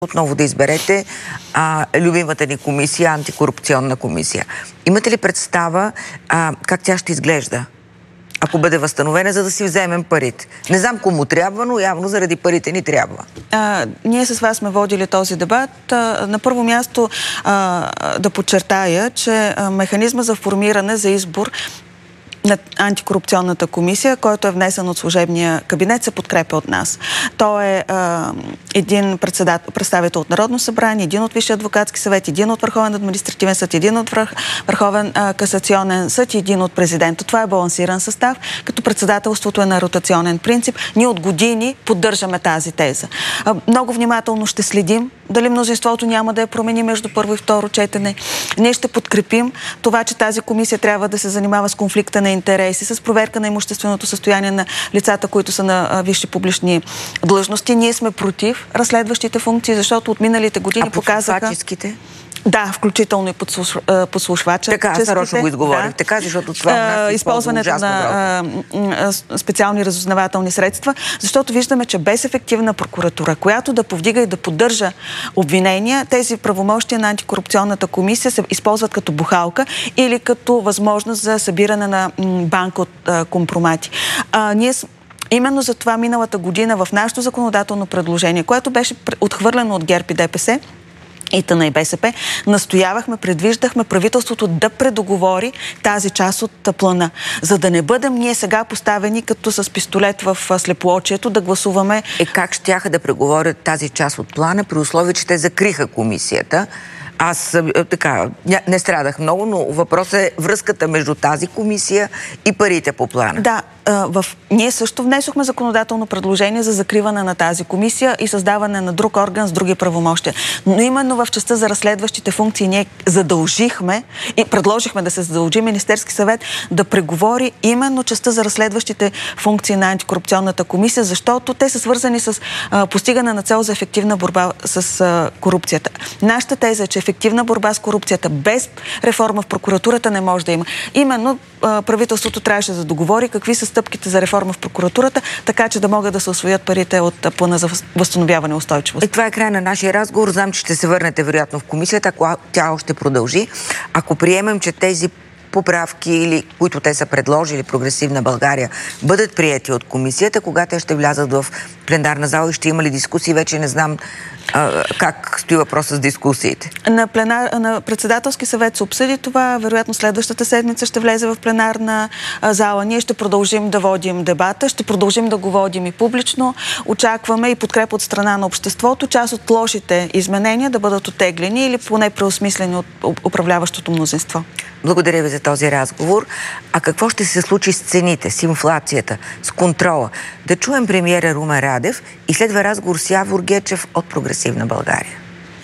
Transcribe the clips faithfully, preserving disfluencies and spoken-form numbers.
отново да изберете а, любимата ни комисия, антикорупционна комисия. Имате ли представа а, как тя ще изглежда, ако бъде възстановена, за да си вземем парите? Не знам кому трябва, но явно заради парите ни трябва. А, ние с вас сме водили този дебат. А, на първо място а, да подчертая, че а, механизма за формиране за избор на антикорупционната комисия, който е внесен от служебния кабинет, се подкрепя от нас. Той е а, един представител от Народно събрание, един от Висшия адвокатски съвет, един от Върховен административен съд, един от Върх, Върховен а, касационен съд и един от президента. Това е балансиран състав, като председателството е на ротационен принцип. Ние от години поддържаме тази теза. А, много внимателно ще следим дали мнозинството няма да я промени между първо и второ четене. Ние ще подкрепим това, че тази комисия трябва да се занимава с конфликта на интереси, с проверка на имущественото състояние на лицата, които са на а, висши публични длъжности. Ние сме против разследващите функции, защото от миналите години а показаха... Да, включително и подслуш... подслушвача. Така, аз нарочно го изговорих. Да. Така, защото това а, използването на а, специални разузнавателни средства, защото виждаме, че без ефективна прокуратура, която да повдига и да поддържа обвинения, тези правомощия на антикорупционната комисия се използват като бухалка или като възможност за събиране на банка от а, компромати. А, ние Именно за това миналата година в нашето законодателно предложение, което беше отхвърлено от ГЕРБ и ДПС, и ТАНА и БСП, настоявахме, предвиждахме правителството да предоговори тази част от плана, за да не бъдем ние сега поставени като с пистолет в слепоочието да гласуваме. Е, как щяха да преговорят тази част от плана, при условие, че те закриха комисията? Аз така, не страдах много, но въпросът е връзката между тази комисия и парите по плана. Да, в... ние също внесохме законодателно предложение за закриване на тази комисия и създаване на друг орган с други правомощия. Но именно в частта за разследващите функции ние задължихме и предложихме да се задължи Министерски съвет да преговори именно частта за разследващите функции на антикорупционната комисия, защото те са свързани с а, постигане на цел за ефективна борба с а, корупцията. Нашата теза е, че ефективна борба с корупцията без реформа в прокуратурата не може да има. Именно а, правителството трябваше да договори какви са стъпките за реформа в прокуратурата, така че да могат да се усвоят парите от а, плана за възстановяване и устойчивост. И това е край на нашия разговор. Знам, че ще се върнете вероятно в комисията, ако тя още продължи. Ако приемем, че тези поправки, или които те са предложили, Прогресивна България, бъдат приети от комисията, кога те ще влязат в пленарна зала и ще има ли дискусии, вече не знам а, как стои въпроса с дискусиите. На, пленар, на председателски съвет се обсъди това, вероятно следващата седмица ще влезе в пленарна а, зала. Ние ще продължим да водим дебата, ще продължим да го водим и публично. Очакваме и подкрепа от страна на обществото, част от лошите изменения да бъдат оттеглени или поне преосмислени от управляващото мнозинство. Благодаря ви за този разговор. А какво ще се случи с цените, с инфлацията, с контрола? Да чуем премиера Румен Радев и следва разговор с Явор Гечев от Прогресивна България.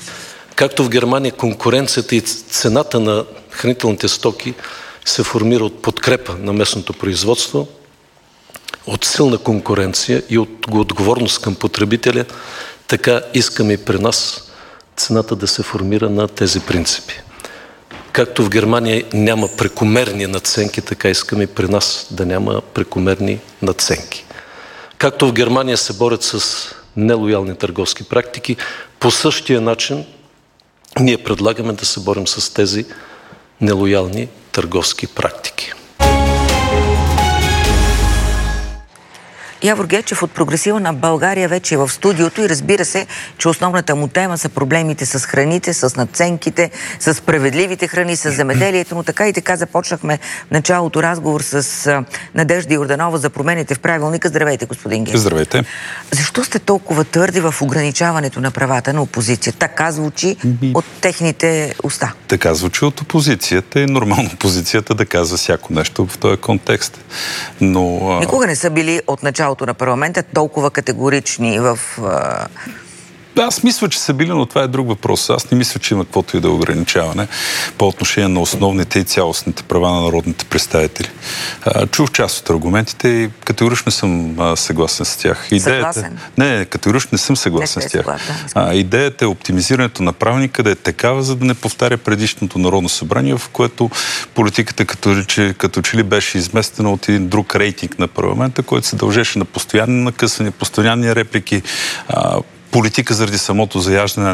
Както в Германия конкуренцията и цената на хранителните стоки се формира от подкрепа на местното производство, от силна конкуренция и от отговорност към потребителя, така искаме и при нас цената да се формира на тези принципи. Както в Германия няма прекомерни надценки, така искаме и при нас да няма прекомерни надценки. Както в Германия се борят с нелоялни търговски практики, по същия начин ние предлагаме да се борим с тези нелоялни търговски практики. Явор Гечев от Прогресивна България вече е в студиото и разбира се, че основната му тема са проблемите с храните, с надценките, с справедливите храни, с земеделието, но така и така започнахме в началото разговор с Надежда Йорданова за промените в правилника. Здравейте, господин Гечев. Здравейте. Защо сте толкова твърди в ограничаването на правата на опозицията? Така звучи от техните уста. Така звучи от опозицията и нормално опозицията да казва всяко нещо в този контекст. Но... Никога не са били от началото на парламента толкова категорични в... Аз мисля, че са били, но това е друг въпрос. Аз не мисля, че има каквото и да ограничаване по отношение на основните и цялостните права на народните представители. Чух част от аргументите и категорично съм съгласен с тях. Идеята... Съгласен? Не, категорично не съм съгласен не с тях. А, идеята е оптимизирането на правилника да е такава, за да не повтаря предишното Народно събрание, в което политиката като че, като че ли беше изместена от един друг рейтинг на парламента, който се дължеше на постоянни накъсвания, постоянни реплики, политика заради самото заяждане